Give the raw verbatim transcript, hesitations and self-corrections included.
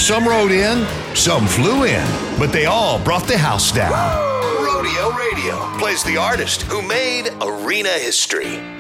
Some rode in, some flew in, but they all brought the house down. Rodeo Radio plays the artist who made arena history.